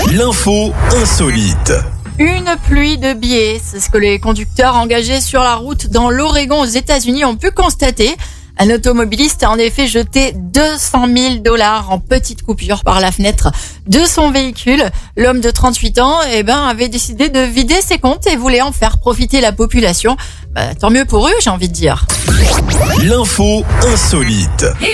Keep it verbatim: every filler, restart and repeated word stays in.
L'info insolite. Une pluie de billets, c'est ce que les conducteurs engagés sur la route dans l'Oregon aux États-Unis ont pu constater. Un automobiliste a en effet jeté deux cent mille dollars en petites coupures par la fenêtre de son véhicule. L'homme de trente-huit ans eh ben, avait décidé de vider ses comptes et voulait en faire profiter la population. Bah, tant mieux pour eux, j'ai envie de dire. L'info insolite.